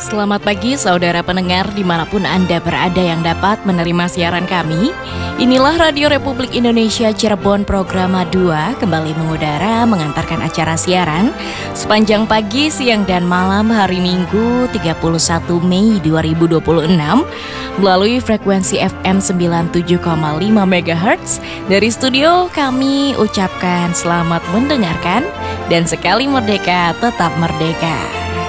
Selamat pagi saudara pendengar dimanapun Anda berada yang dapat menerima siaran kami. Inilah Radio Republik Indonesia Cirebon Programa 2 kembali mengudara mengantarkan acara siaran sepanjang pagi, siang, dan malam hari Minggu 31 Mei 2026 melalui frekuensi FM 97,5 MHz. Dari studio kami ucapkan selamat mendengarkan dan sekali merdeka tetap merdeka.